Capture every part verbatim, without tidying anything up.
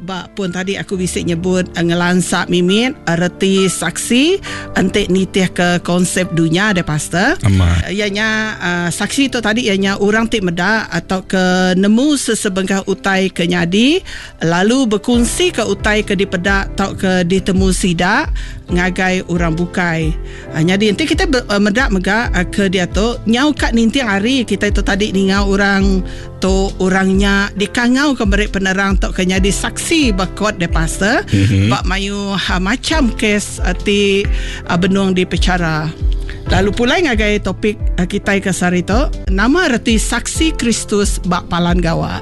bak pun tadi aku bisa nyebut uh, ngelansak mimit erti saksi entik nitih ke konsep dunia ada pastor. Amat. Ianya uh, saksi tu tadi ianya orang tik medak atau ke nemu sesebengkah utai ke nyadi lalu berkongsi ke utai ke dipedak atau ke ditemu sidak ngagai orang bukai. Uh, jadi nanti kita ber, uh, medak megak uh, ke dia tu nyau kat nintiang hari kita itu tadi ningau orang tu orangnya dikangau ke mereka penerang tok ke nyadi saksi bakot de pastor mm-hmm. bak mayu ha, macam kes uh, ti uh, benung di pecara. Lalu pula ngagai topik uh, kita ke sari tu nama reti saksi Kristus bak palan gawa.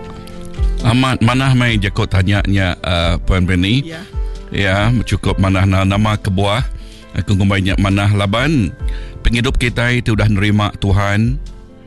Amat manah mai jakot tanyanya uh, Puan Penny. Ya. Ya, cukup manah nama kebuah. Aku banyak manah laban penghidup kita itu dah nerima Tuhan.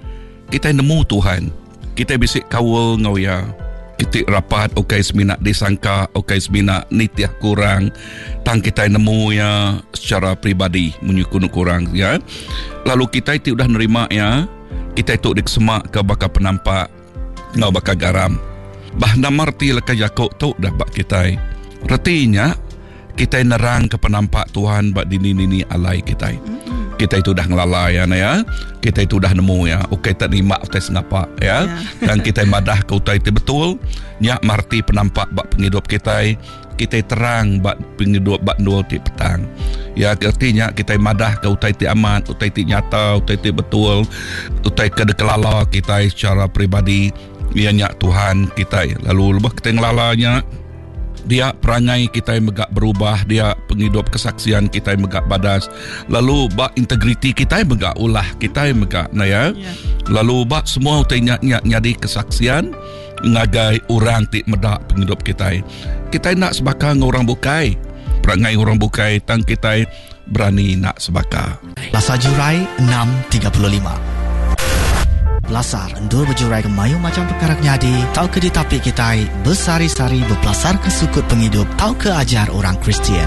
Kita nemu Tuhan. Kita bisik kawal ngau ya. Kita rapat okay semina disangka, okay semina nitiah kurang. Tang kita nemu ya secara pribadi menyukun kurang ya. Lalu kita itu dah nerima ya. Kita itu dikesemak ke bakal penampak ngau bakal garam. Bah namarti leka jakok tu dah bak kita. Retinya kita nerang ke penampak Tuhan bak dini-dini alai kita. Kita itu dah ngelalai ya, ya. Kita itu dah nemu ya. Okey tak terima utai sengapa ya. ya. Dan kita madah ke utai itu betul. Nyak marti penampak bak penghidup kita. Kita terang bak penghidup bak dua ti petang. Ya artinya kita madah ke utai ti amat, utai ti nyata, utai ti betul. Utai ke dekelala kita secara pribadi. Ya nyak Tuhan kita. Lalu lepas kita ngelalanya dia perangai kita yang megak berubah, dia penghidup kesaksian kita yang megak badas, lalu bak integriti kita yang megak ulah, kita yang megak nah ya. Yeah. Lalu bak semua utainya nyadi kesaksian ngagai orang tik medak penghidup kita. Kita nak sebakar dengan orang bukai, perangai orang bukai tang kita berani nak sebakar. Lasar Jurai enam tiga puluh lima. Lasar endur berjurai ke mayu macam perkara nyadi, tau ke ditapik kita bersari-sari berpelasar ke sukut penghidup, tau ke ajar orang Kristian.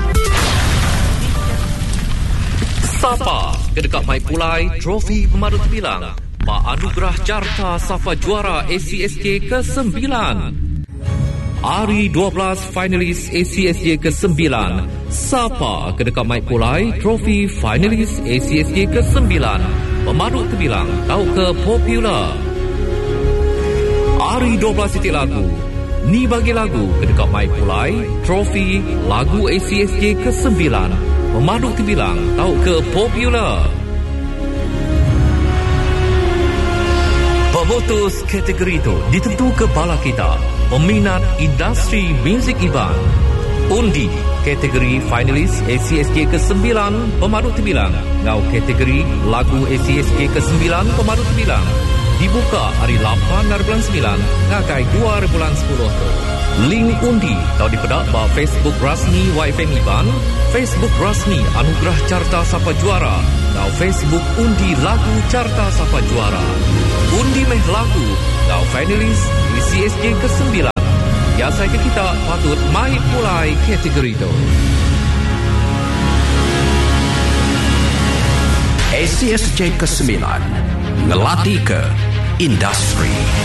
Sapa ke dekat Mai Pulai trofi pemadut bilang Pak Anugerah Carta Safa Juara A C S J ke sembilan. Hari dua belas finalis A C S J ke sembilan. Sapa ke dekat Mai Pulai trofi finalis A C S J ke sembilan. Pemadut terbilang tahu ke popular. Hari dua belas titik lagu. Ni bagi lagu ke dekat Mai Pulai trofi lagu A C S J ke sembilan. Pemadut terbilang tahu ke popular. Pemutus kategori itu ditentu ke bala kita. Peminat industri muzik Iban. Undi kategori finalis A C S J ke sembilan pemadut terbilang. Ngau kategori lagu A C S J ke sembilan pemadut terbilang. Dibuka hari lapan dari bulan sembilan ngakai dua hari bulan sepuluh tu. Link undi tau dipedak ba Facebook rasmi Y F M Iban, Facebook rasmi Anugerah Carta Sapa Juara, ngau Facebook undi lagu Carta Sapa Juara. Undi meh lagu ngau finalis A C S J ke sembilan. Ya saya ke kita patut mai pulai kategori itu. A C S J ke sembilan ngelatih ke industri.